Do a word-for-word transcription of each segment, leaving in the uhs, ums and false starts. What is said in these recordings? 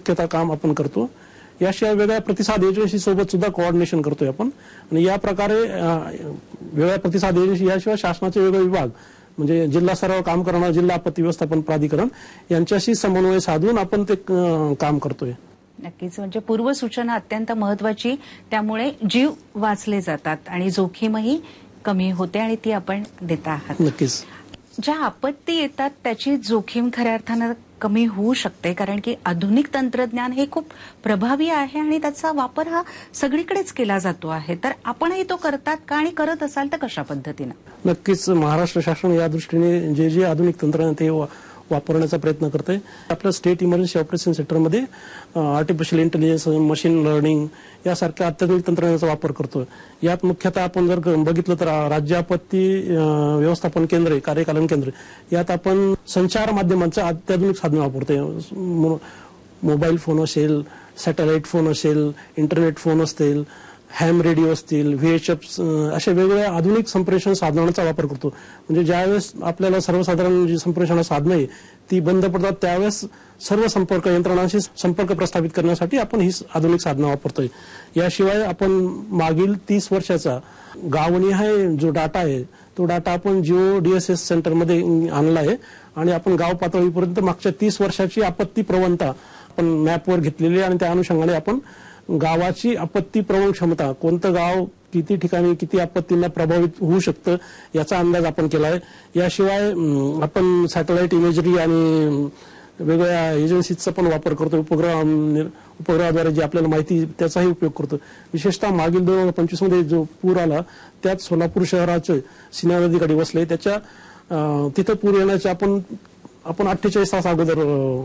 मुख्यतः काम आपण करतो. याशिवाय वेगळ्या प्रतिसाद एजन्सी सोबत सुद्धा कोऑर्डिनेशन करतोय आपण. आणि या प्रकारे वेगळ्या प्रतिसाद एजन्सी याशिवाय शासनाचे वेगळे विभाग म्हणजे जिल्हा स्तरावर काम करणारं जिल्हा आपत्ती व्यवस्थापन प्राधिकरण यांच्याशी समन्वय साधून आपण ते काम करतोय. नक्कीच, म्हणजे पूर्वसूचना अत्यंत महत्वाची, त्यामुळे जीव वाचले जातात आणि जोखीमही कमी होते आणि ती आपण देता आहात. नक्कीच. ज्या आपत्ती येतात त्याची जोखीम खऱ्या अर्थानं कमी होऊ शकते, कारण की आधुनिक तंत्रज्ञान हे खूप प्रभावी आहे आणि त्याचा वापर हा सगळीकडेच केला जातो आहे. तर आपणही तो करतात का आणि करत असाल तर कशा पद्धतीनं? नक्कीच, महाराष्ट्र शासन या दृष्टीने जे जे आधुनिक तंत्रज्ञान ते वापरण्याचा प्रयत्न करते. आपल्या स्टेट इमर्जन्सी ऑपरेशन सेंटरमध्ये आर्टिफिशियल इंटेलिजन्स, मशीन लर्निंग यासारख्या अत्याधुनिक तंत्रज्ञानाचा वापर करतो. यात मुख्यतः आपण जर बघितलं तर राज्य आपत्ती व्यवस्थापन केंद्र, कार्यकालन केंद्र यात आपण संचार माध्यमांचं अत्याधुनिक साधन वापरतोय. मोबाईल फोन असेल, सॅटेलाइट फोन असेल, इंटरनेट फोन असतील, हॅम रेडिओ असतील, व्हीएचएफ अशा वेगवेगळ्या आधुनिक संप्रेषण साधनांचा वापर करतो. म्हणजे ज्यावेळेस आपल्याला सर्वसाधारण जी संप्रेषण साधनं आहे ती बंद पडतात त्यावेळेस सर्व संपर्क यंत्रणांशी संपर्क प्रस्थापित करण्यासाठी आपण ही आधुनिक साधनं वापरतोय. याशिवाय आपण मागील तीस वर्षाचा गावनिहाय जो डाटा आहे तो डाटा आपण जिओ डीएसएस सेंटरमध्ये आणला आहे आणि आपण गाव पातळीपर्यंत मागच्या तीस वर्षाची आपत्ती प्रवणता आपण मॅपवर घेतलेली आहे आणि त्या अनुषंगाने आपण गावाची आपत्ती प्रवण क्षमता, कोणतं गाव किती ठिकाणी किती आपत्तींना प्रभावित होऊ शकतं याचा अंदाज आपण केला आहे. याशिवाय आपण सॅटेलाइट इमेजरी आणि वेगवेगळ्या एजन्सीचा पण वापर करतो. उपग्रह उपग्रहाद्वारे जी आपल्याला माहिती त्याचाही उपयोग करतो. विशेषतः मागील दोन हजार पंचवीस मध्ये जो पूर आला त्यात सोलापूर शहराचे सिन्नर नदीकाठी वसले त्याच्या तिथं पूर येण्याच्या आपण आपण अठ्ठेचाळीस तास अगोदर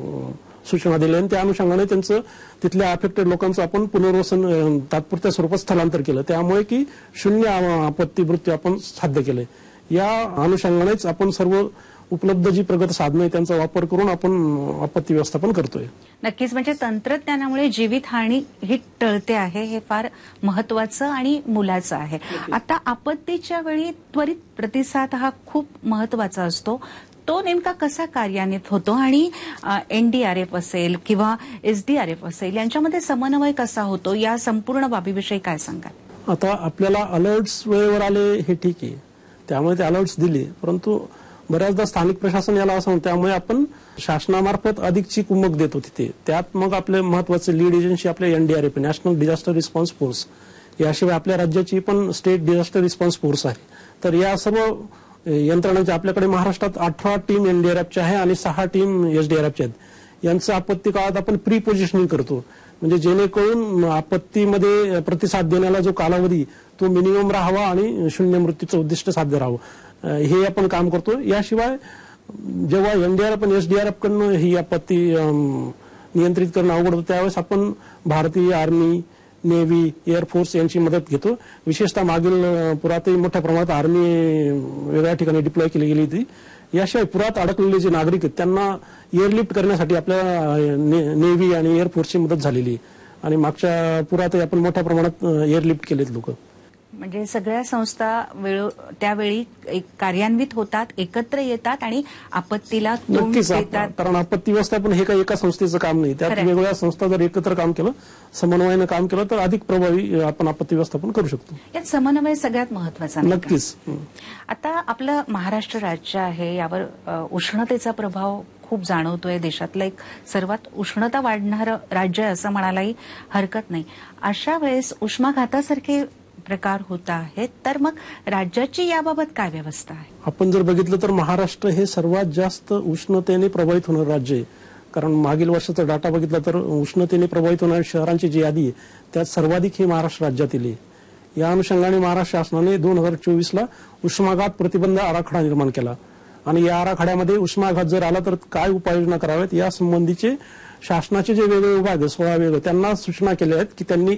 सूचना दिल्या आणि त्या अनुषंगाने त्यांचं तिथल्या अफेक्टेड लोकांचं आपण पुनर्वसन तात्पुरत्या स्वरूपात स्थलांतर केलं. त्यामुळे की शून्य आपत्ती मृत्यू आपण साध्य केले. या अनुषंगानेच आपण सर्व उपलब्ध जी प्रगत साधनं आहे त्यांचा वापर करून आपण आपत्ती व्यवस्थापन करतोय. नक्कीच, म्हणजे तंत्रज्ञानामुळे जीवितहानी ही टळते आहे, हे फार महत्वाचं आणि मुलाचं आहे. आता आपत्तीच्या वेळी त्वरित प्रतिसाद हा खूप महत्वाचा असतो. तो नेमका कसा कार्यान्वित होतो आणि एनडीआरएफ असेल किंवा एसडीआरएफ असेल यांच्यामध्ये समन्वय कसा होतो, या संपूर्ण बाबीविषयी काय सांगाल? आता आपल्याला अलर्ट्स वेळेवर आले हे ठीक आहे, त्यामुळे ते अलर्ट्स दिले, परंतु बऱ्याचदा स्थानिक प्रशासन याला असं त्यामुळे आपण शासनामार्फत अधिकची कुमक देतो तिथे. त्यात मग आपले महत्वाचे लीड एजन्सी आपले NDRF, national disaster response force, याशिवाय आपल्या राज्याची पण स्टेट डिझास्टर रिस्पॉन्स फोर्स आहे. तर या सर्व यंत्रणांच्या आपल्याकडे महाराष्ट्रात अठरा टीम एनडीआरएफच्या आहे आणि सहा टीम एसडीआरएफच्या आहेत. यांचं आपत्ती काळात आपण प्री पोझिशनिंग करतो, म्हणजे जेणेकरून आपत्तीमध्ये प्रतिसाद देण्याला जो कालावधी तो मिनिमम राहावा आणि शून्य मृत्यूचं उद्दिष्ट साध्य राहावं हे आपण काम करतो. याशिवाय जेव्हा एनडीआरएफ आणि एसडीआरएफ कडून ही आपत्ती नियंत्रित करणं अवघड होतं त्यावेळेस आपण भारतीय आर्मी, नेव्ही, एअरफोर्स यांची मदत घेतो. विशेषतः मागील पुरातही मोठ्या प्रमाणात आर्मी वेगळ्या ठिकाणी डिप्लॉय केली गेली होती. याशिवाय पुरात अडकलेले जे नागरिक आहेत त्यांना एअरलिफ्ट करण्यासाठी आपल्या नेव्ही आणि एअरफोर्सची मदत झालेली आणि मागच्या पुरातही आपण मोठ्या प्रमाणात एअरलिफ्ट केलेत लोक. म्हणजे सगळ्या संस्था वेळ त्यावेळी कार्यान्वित होतात, एकत्र येतात आणि आपत्तीला तोंड देतात. कारण आपत्ती व्यवस्थापन हे काही एका संस्थेचं काम नाही, त्यात वेगवेगळ्या संस्था जर एकत्र काम केलं, समन्वयानं काम केलं तर अधिक प्रभावी आपण आपत्ती व्यवस्थापन करू शकतो. यात समन्वय सगळ्यात महत्वाचा. नक्कीच. आता आपलं महाराष्ट्र राज्य आहे, यावर उष्णतेचा प्रभाव खूप जाणवतोय. देशातलं एक सर्वात उष्णता वाढणारं राज्य असं म्हणायलाही हरकत नाही. अशा वेळेस उष्माघातासारखे प्रकार होत आहेत, तर मग राज्याची याबाबत काय व्यवस्था आहे? आपण जर बघितलं तर महाराष्ट्र हे सर्वात जास्त उष्णतेने प्रभावित होणारं राज्य आहे. कारण मागील वर्षाचा डाटा बघितला तर उष्णतेने प्रभावित होणाऱ्या शहरांची जी यादी आहे त्यात सर्वाधिक ही महाराष्ट्र राज्यातील आहे. या अनुषंगाने महाराष्ट्र शासनाने दोन हजार चोवीस ला उष्माघात प्रतिबंध आराखडा निर्माण केला आणि या आराखड्यामध्ये उष्माघात जर आला तर काय उपाययोजना कराव्यात या संबंधीचे शासनाचे जे वेगवेगळे विभाग सोळा वेगळे त्यांना सूचना केल्या आहेत की त्यांनी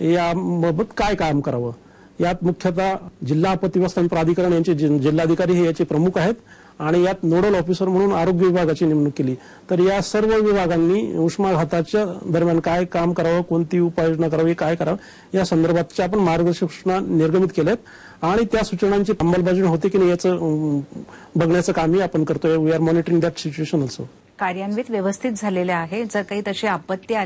याबाबत काय काम करावं. यात मुख्यतः जिल्हा आपत्ती व्यवस्थापन प्राधिकरण यांचे जिल्हाधिकारी हे याचे प्रमुख आहेत आणि यात नोडल ऑफिसर म्हणून आरोग्य विभागाची नेमणूक केली. तर या सर्व विभागांनी उष्माघाताच्या दरम्यान काय काम करावं, कोणती उपाययोजना करावी, काय करावं या संदर्भातच्या आपण मार्गदर्शक सूचना निर्गमित केल्यात आणि त्या सूचनांची अंमलबजावणी होते की नाही याचं बघण्याचं कामही आपण करतोय. We R monitoring that situation also. कार्यान्वित व्यवस्थित झालेले आहे. जर काही तशी आपत्ती